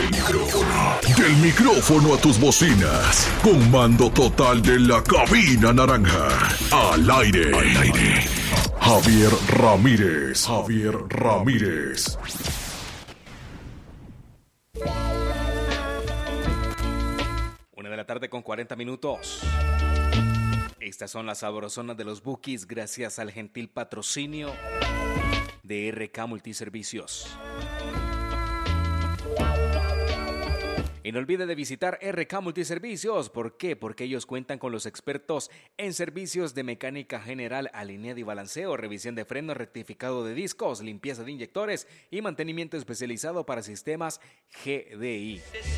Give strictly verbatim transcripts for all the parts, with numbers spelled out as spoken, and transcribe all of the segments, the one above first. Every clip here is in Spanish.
Del micrófono, del micrófono a tus bocinas. Con mando total de la cabina naranja. Al aire. Al aire. Javier Ramírez. Javier Ramírez. Una de la tarde con cuarenta minutos. Estas son las sabrosonas de los Bukis gracias al gentil patrocinio de R K Multiservicios. Y no olvide de visitar R K Multiservicios. ¿Por qué? Porque ellos cuentan con los expertos en servicios de mecánica general, alineado y balanceo, revisión de frenos, rectificado de discos, limpieza de inyectores y mantenimiento especializado para sistemas G D I.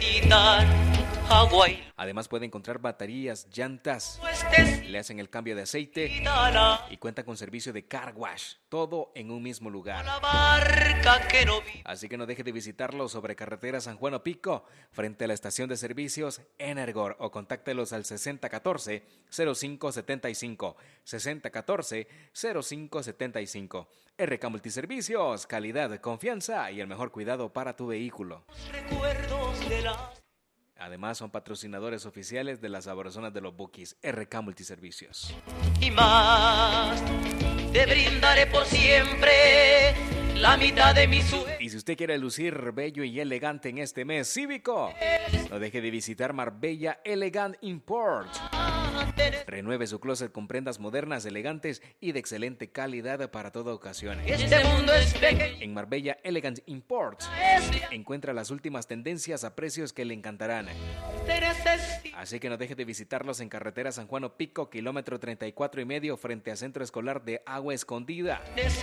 Además puede encontrar baterías, llantas, le hacen el cambio de aceite y cuenta con servicio de car wash, todo en un mismo lugar. Así que no deje de visitarlos sobre carretera San Juan Opico, frente a la estación de servicios Energor, o contáctelos al sesenta catorce cero cinco setenta y cinco, sesenta catorce cero cinco setenta y cinco. R K Multiservicios, calidad, confianza y el mejor cuidado para tu vehículo. Además son patrocinadores oficiales de las sabrosonas de los Bukis. R K Multiservicios. Y más, te brindaré por siempre la mitad de mi sueño. Y si usted quiere lucir bello y elegante en este mes cívico, no deje de visitar Marbella Elegant Import. Renueve su closet con prendas modernas, elegantes y de excelente calidad para toda ocasión. Este mundo es pequeño. En Marbella Elegant Import encuentra las últimas tendencias a precios que le encantarán. Así que no deje de visitarlos en carretera San Juan Opico, kilómetro treinta y cuatro y medio, frente al Centro Escolar de Agua Escondida.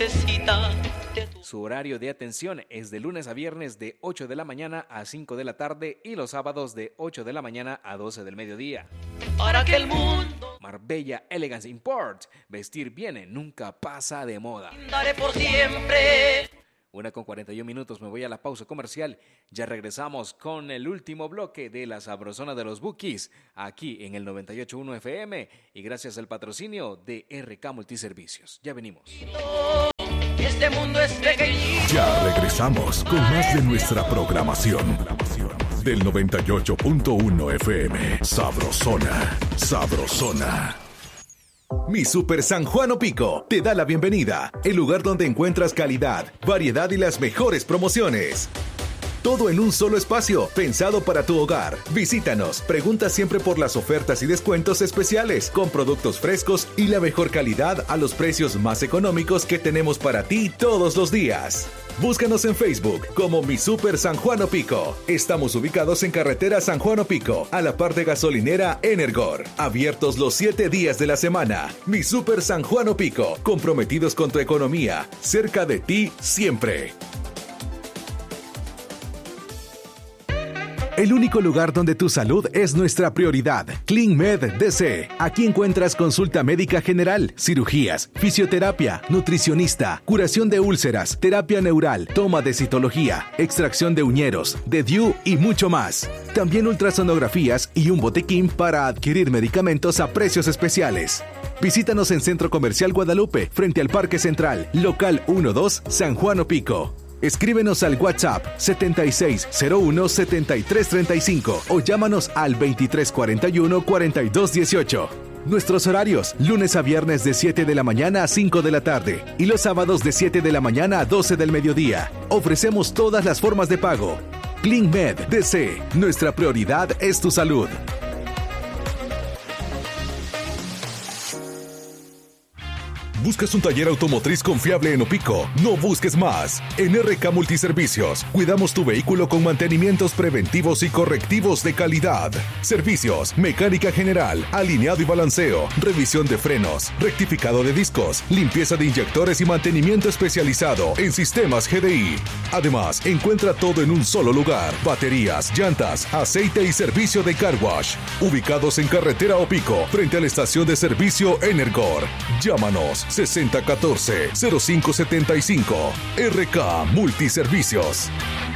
Su horario de atención es de lunes a viernes de ocho de la mañana a cinco de la tarde y los sábados de ocho de la mañana a doce del mediodía. Para que el mundo Marbella Elegance Import. Vestir bien nunca pasa de moda. daré por siempre. Una con cuarenta y un minutos, me voy a la pausa comercial. Ya regresamos con el último bloque de la sabrosona de los Bukis, aquí en el noventa y ocho punto uno F M y gracias al patrocinio de R K Multiservicios. Ya venimos. Este mundo es pequeñito. Ya regresamos con más de nuestra programación. Del noventa y ocho punto uno F M. Sabrosona, sabrosona. Mi Super San Juan Opico te da la bienvenida, el lugar donde encuentras calidad, variedad y las mejores promociones. Todo en un solo espacio, pensado para tu hogar. Visítanos, pregunta siempre por las ofertas y descuentos especiales, con productos frescos y la mejor calidad a los precios más económicos que tenemos para ti todos los días. Búscanos en Facebook como Mi Super San Juan Opico. Estamos ubicados en carretera San Juan Opico, a la par de gasolinera Energor. Abiertos los siete días de la semana. Mi Super San Juan Opico, comprometidos con tu economía, cerca de ti siempre. El único lugar donde tu salud es nuestra prioridad. CleanMed D C. Aquí encuentras consulta médica general, cirugías, fisioterapia, nutricionista, curación de úlceras, terapia neural, toma de citología, extracción de uñeros, de D U y mucho más. También ultrasonografías y un botequín para adquirir medicamentos a precios especiales. Visítanos en Centro Comercial Guadalupe, frente al Parque Central, local uno dos, San Juan Opico. Escríbenos al WhatsApp setenta y seis cero uno setenta y tres treinta y cinco o llámanos al veintitrés cuarenta y uno cuarenta y dos dieciocho. Nuestros horarios, lunes a viernes de siete de la mañana a cinco de la tarde y los sábados de siete de la mañana a doce del mediodía. Ofrecemos todas las formas de pago. CleanMed D C, nuestra prioridad es tu salud. ¿Buscas un taller automotriz confiable en Opico? No busques más. En R K Multiservicios, cuidamos tu vehículo con mantenimientos preventivos y correctivos de calidad. Servicios, mecánica general, alineado y balanceo, revisión de frenos, rectificado de discos, limpieza de inyectores y mantenimiento especializado en sistemas G D I. Además, encuentra todo en un solo lugar. Baterías, llantas, aceite y servicio de car wash. Ubicados en carretera Opico, frente a la estación de servicio Energor. Llámanos sesenta catorce cero cinco setenta y cinco. R K Multiservicios.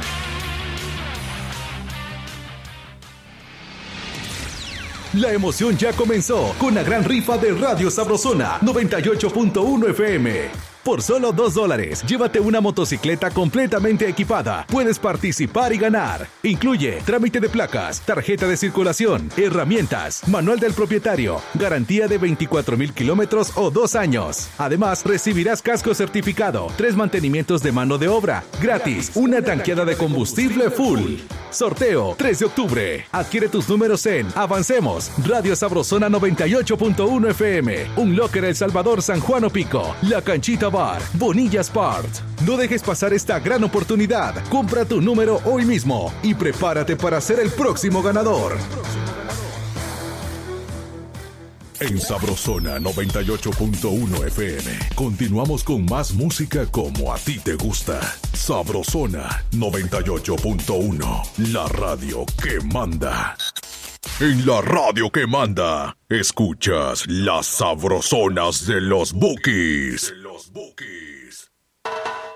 La emoción ya comenzó con la gran rifa de Radio Sabrosona noventa y ocho punto uno F M. Por solo dos dólares, llévate una motocicleta completamente equipada. Puedes participar y ganar. Incluye trámite de placas, tarjeta de circulación, herramientas, manual del propietario, garantía de veinticuatro mil kilómetros o dos años. Además, recibirás casco certificado, tres mantenimientos de mano de obra, gratis, una tanqueada de combustible full. Sorteo tres de octubre. Adquiere tus números en Avancemos, Radio Sabrosona noventa y ocho punto uno F M, Un Locker El Salvador, San Juan Opico, La Canchita Bar, Bonilla Sport. No dejes pasar esta gran oportunidad. Compra tu número hoy mismo y prepárate para ser el próximo ganador. En Sabrosona noventa y ocho punto uno F M, continuamos con más música como a ti te gusta. Sabrosona noventa y ocho punto uno, la radio que manda. En la radio que manda, escuchas las sabrosonas de los Bukis. De los Bukis.